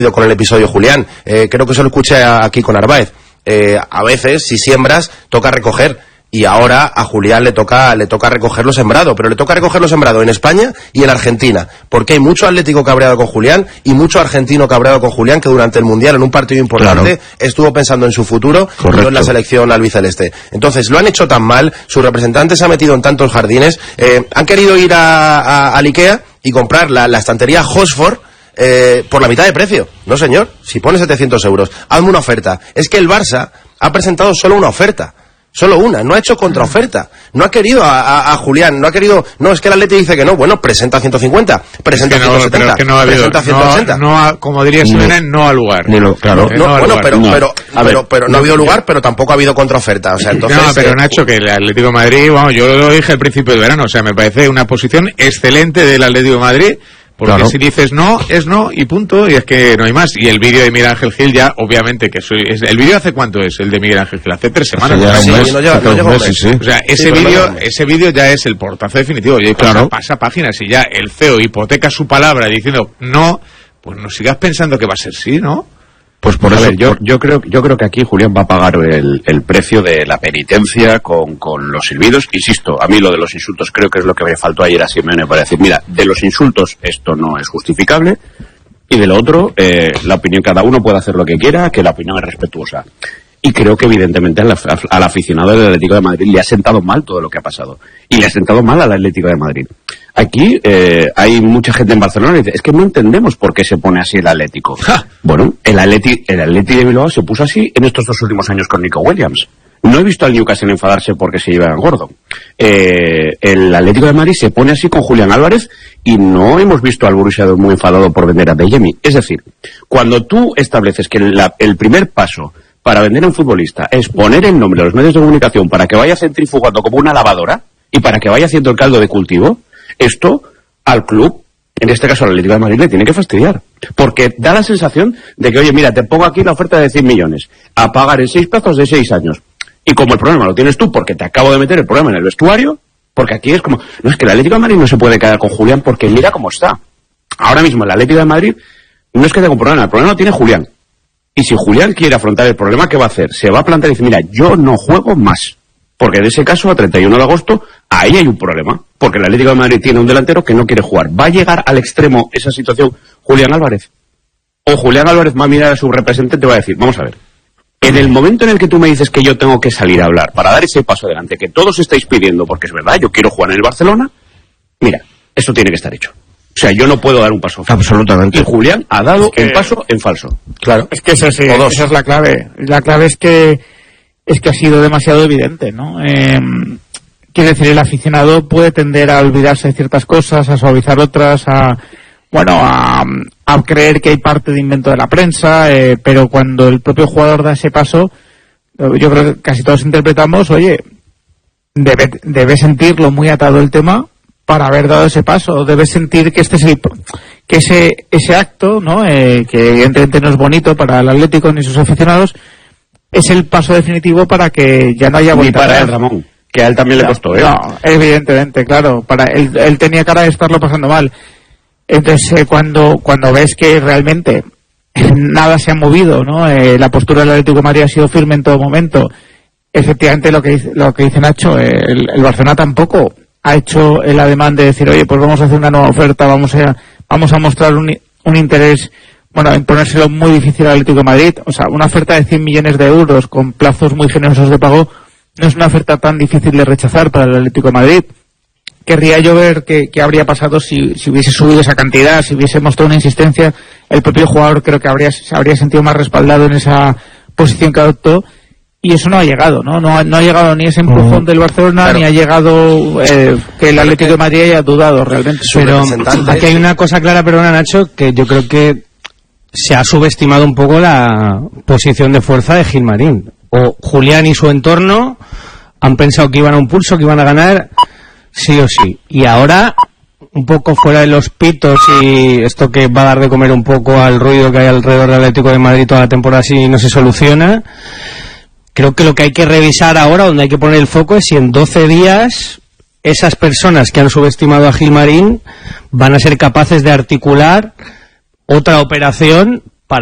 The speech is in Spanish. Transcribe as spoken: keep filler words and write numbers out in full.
con el episodio Julián. Eh, creo que se lo escuché aquí con Arbaez. Eh, a veces, si siembras, toca recoger. Y ahora a Julián le toca le toca recoger lo sembrado, pero le toca recoger lo sembrado en España y en Argentina, porque hay mucho atlético cabreado con Julián y mucho argentino cabreado con Julián que durante el Mundial, en un partido importante, claro, estuvo pensando en su futuro, y no en la selección albiceleste. Entonces, lo han hecho tan mal, su representante se ha metido en tantos jardines, eh, han querido ir a, a, al Ikea y comprar la, la estantería Hosford eh, por la mitad de precio. No, señor, si pone setecientos euros, hazme una oferta. Es que el Barça ha presentado solo una oferta. Solo una, no ha hecho contraoferta, no ha querido a, a, a Julián, no ha querido, no, es que el Atleti dice que no, bueno, presenta ciento cincuenta, presenta es que no, ciento setenta, es que no ha habido, presenta ciento ochenta. No, no ha, como diría Selena, no, no ha lugar. Lo, claro, no, no, bueno, pero, no. pero, pero, pero, pero no ha habido lugar, pero tampoco ha habido contraoferta, o sea, entonces... No, pero eh, Nacho, que el Atlético de Madrid, vamos, yo lo dije al principio del verano, o sea, me parece una posición excelente del Atlético de Madrid. Porque claro, si dices no, es no y punto, y es que no hay más. Y el vídeo de Miguel Ángel Gil ya, obviamente, que soy, es, ¿el vídeo hace cuánto es el de Miguel Ángel Gil? Hace tres semanas. O sea, sí, mes, no llega, no llega un mes, sí. O sea, ese sí, vídeo ese vídeo ya es el portazo definitivo. Y claro, pasa páginas y ya el C E O hipoteca su palabra diciendo no, pues no sigas pensando que va a ser sí, ¿no? Pues por a eso, ver, yo, yo creo, yo creo que aquí Julián va a pagar el, el precio de la penitencia con, con los silbidos. Insisto, a mí lo de los insultos creo que es lo que me faltó ayer a Simeone para decir, mira, de los insultos esto no es justificable, y de lo otro, eh, la opinión, cada uno puede hacer lo que quiera, que la opinión es respetuosa. Y creo que evidentemente al, al aficionado del Atlético de Madrid le ha sentado mal todo lo que ha pasado. Y le ha sentado mal al Atlético de Madrid. Aquí eh, hay mucha gente en Barcelona que dice, es que no entendemos por qué se pone así el Atlético. ¡Ja! Bueno, el Atleti, el Atleti de Bilbao se puso así en estos dos últimos años con Nico Williams. No he visto al Newcastle enfadarse porque se lleva a Gordon. Eh, el Atlético de Madrid se pone así con Julián Álvarez y no hemos visto al Borussia muy enfadado por vender a Adeyemi. Es decir, cuando tú estableces que la, el primer paso para vender a un futbolista es poner el nombre de los medios de comunicación para que vaya centrifugando como una lavadora y para que vaya haciendo el caldo de cultivo, esto al club, en este caso al Atlético de Madrid, le tiene que fastidiar. Porque da la sensación de que, oye, mira, te pongo aquí la oferta de cien millones a pagar en seis plazos de seis años. Y como el problema lo tienes tú porque te acabo de meter el problema en el vestuario, porque aquí es como, no, es que el Atlético de Madrid no se puede quedar con Julián porque mira cómo está. Ahora mismo el Atlético de Madrid no es que tenga un problema, el problema lo tiene Julián. Y si Julián quiere afrontar el problema, ¿qué va a hacer? Se va a plantear y dice, mira, yo no juego más. Porque en ese caso, a treinta y uno de agosto, ahí hay un problema. Porque el Atlético de Madrid tiene un delantero que no quiere jugar. ¿Va a llegar al extremo esa situación Julián Álvarez? O Julián Álvarez va a mirar a su representante y va a decir, vamos a ver, en el momento en el que tú me dices que yo tengo que salir a hablar para dar ese paso adelante, que todos estáis pidiendo, porque es verdad, yo quiero jugar en el Barcelona, mira, eso tiene que estar hecho. O sea, yo no puedo dar un paso falso. Absolutamente. Y Julián ha dado es que, un paso en falso. Claro. Es que esa, sí, esa es la clave. La clave es que es que ha sido demasiado evidente, ¿no? Eh, quiero decir, el aficionado puede tender a olvidarse de ciertas cosas, a suavizar otras, a bueno, a, a creer que hay parte de invento de la prensa, eh, pero cuando el propio jugador da ese paso, yo creo que casi todos interpretamos, oye, debe, debe sentirlo muy atado el tema para haber dado ese paso, debes sentir que este es el, que ese ese acto, ¿no? Eh, que evidentemente no es bonito para el Atlético ni sus aficionados, es el paso definitivo para que ya no haya vuelta. Ni para él, Ramón, que a él también no, le costó, ¿eh? No, evidentemente, claro, para él, él tenía cara de estarlo pasando mal. Entonces, eh, cuando cuando ves que realmente nada se ha movido, ¿no? Eh, la postura del Atlético de Madrid ha sido firme en todo momento. Efectivamente, lo que dice, lo que dice Nacho, eh, el, el Barcelona tampoco ha hecho el ademán de decir, oye, pues vamos a hacer una nueva oferta, vamos a vamos a mostrar un, un interés, bueno, en ponérselo muy difícil al Atlético de Madrid. O sea, una oferta de cien millones de euros con plazos muy generosos de pago no es una oferta tan difícil de rechazar para el Atlético de Madrid. Querría yo ver qué, qué habría pasado si, si hubiese subido esa cantidad, si hubiese mostrado una insistencia. El propio jugador creo que habría, se habría sentido más respaldado en esa posición que adoptó. Y eso no ha llegado, ¿no? No ha, no ha llegado ni ese empujón del Barcelona, claro, ni ha llegado eh, que el Atlético de Madrid haya dudado realmente. Pero aquí hay una cosa clara, perdona Nacho, que yo creo que se ha subestimado un poco la posición de fuerza de Gilmarín. O Julián y su entorno han pensado que iban a un pulso, que iban a ganar sí o sí. Y ahora, un poco fuera de los pitos y esto que va a dar de comer un poco al ruido que hay alrededor del Atlético de Madrid toda la temporada si no se soluciona, creo que lo que hay que revisar ahora, donde hay que poner el foco, es si en doce días esas personas que han subestimado a Gilmarín van a ser capaces de articular otra operación